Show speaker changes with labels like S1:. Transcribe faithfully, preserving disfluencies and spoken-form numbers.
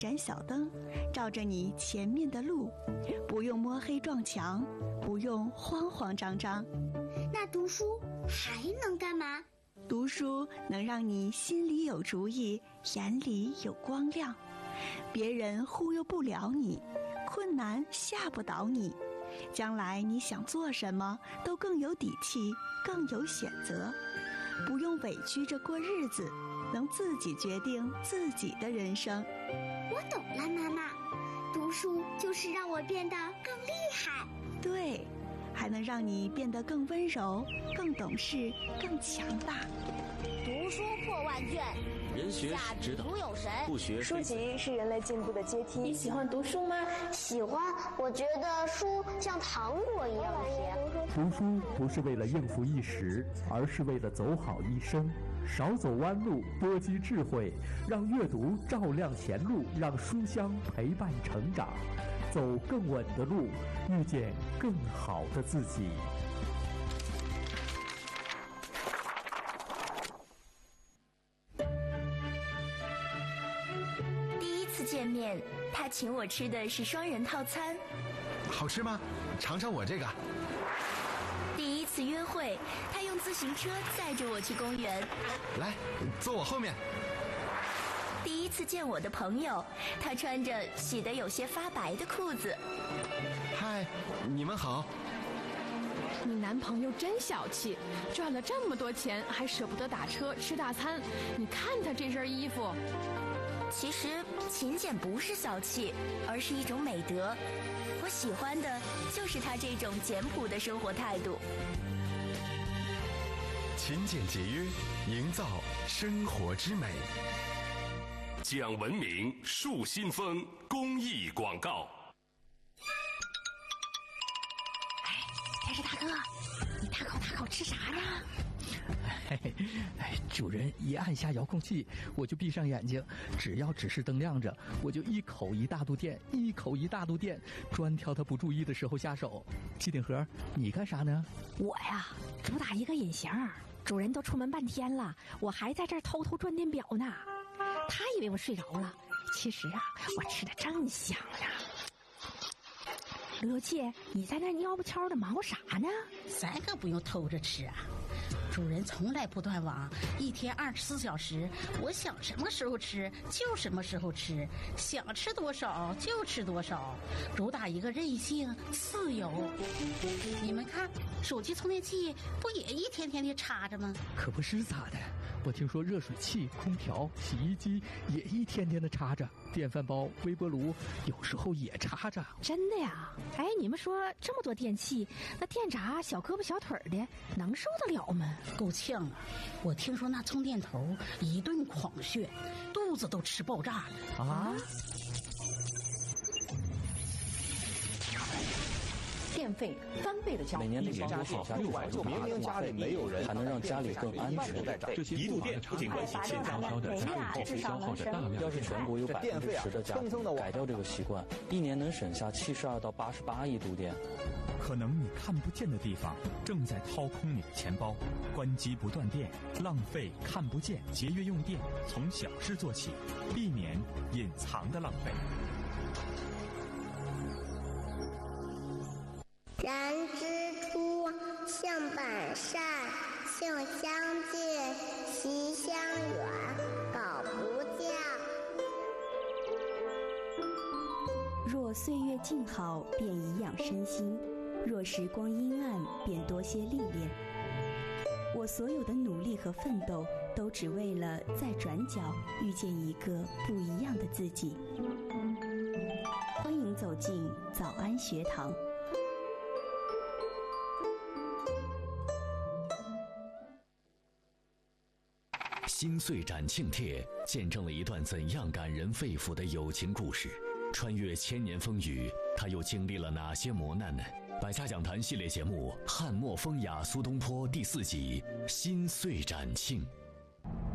S1: 盏小灯，照着你前面的路，不用摸黑撞墙，不用慌慌张张。
S2: 那读书还能干嘛？
S1: 读书能让你心里有主意，眼里有光亮，别人忽悠不了你，困难吓不倒你，将来你想做什么都更有底气，更有选择，不用委屈着过日子，能自己决定自己的人生。
S2: 我懂了，妈妈，读书就是让我变得更厉害。
S1: 对，还能让你变得更温柔，更懂事，更强大。
S3: 读书破万卷，
S4: 人学是指导，不学
S5: 书籍是人类进步的阶梯。
S6: 你喜欢读书吗？
S3: 喜欢，我觉得书像糖果一样甜。
S7: 读书不是为了应付一时，而是为了走好一生。少走弯路，多积智慧，让阅读照亮前路，让书香陪伴成长，走更稳的路，遇见更好的自己。
S8: 第一次见面，他请我吃的是双人套餐。
S9: 好吃吗？尝尝我这个。
S8: 第一次约会，他用自行车载着我去公园。
S9: 来，坐我后面。
S8: 第一次见我的朋友，他穿着洗得有些发白的裤子。
S9: 嗨，你们好。
S6: 你男朋友真小气，赚了这么多钱还舍不得打车吃大餐。你看他这身衣服。
S8: 其实勤俭不是小气，而是一种美德。我喜欢的就是他这种简朴的生活态度。
S9: 勤俭节约，营造生活之美。
S10: 讲文明树新风公益广告。
S11: 哎，电视大哥，你大口大口吃啥呢？
S12: 嘿嘿，哎，主人一按下遥控器，我就闭上眼睛，只要指示灯亮着，我就一口一大肚电，一口一大肚电，专挑他不注意的时候下手。机顶盒，你干啥呢？
S11: 我呀，主打一个隐形，主人都出门半天了，我还在这儿偷偷转电表呢。他以为我睡着了，其实啊，我吃的正香呢。乐姐，你在那尿不悄的忙活啥呢？
S13: 咱可不用偷着吃啊。主人从来不断网，一天二十四小时，我想什么时候吃就什么时候吃，想吃多少就吃多少，主打一个任性自由。你们看，手机充电器不也一天天的插着吗？
S12: 可不是咋的，我听说热水器、空调、洗衣机也一天天的插着，电饭煲、微波炉有时候也插着。
S11: 真的呀？哎，你们说这么多电器，那电闸小胳膊小腿的能受得了吗？
S13: 够呛啊！我听说那充电头一顿狂炫，肚子都吃爆炸了
S12: 啊！
S14: 电费翻倍的交，
S4: 每年的年度好下六百就明明家里没有人，还能让家里更安全。
S10: 一度电不仅关系现在消的家用耗费消耗着大量。
S4: 要是全国有百分之十的家庭改掉这个习惯，一年能省下七十二到八十八亿度电。
S15: 可能你看不见的地方正在掏空你的钱包，关机不断电，浪费看不见，节约用电，从小事做起，避免隐藏的浪费。
S16: 人之初，性本善，性相近，习相远，苟不教。
S17: 若岁月静好，便颐养身心；若时光阴暗，便多些历练。我所有的努力和奋斗，都只为了在转角遇见一个不一样的自己。欢迎走进早安学堂。
S18: 心碎斩庆帖见证了一段怎样感人肺腑的友情故事？穿越千年风雨，他又经历了哪些磨难呢？百家讲坛系列节目《汉末风雅苏东坡》第四集《心碎斩庆》。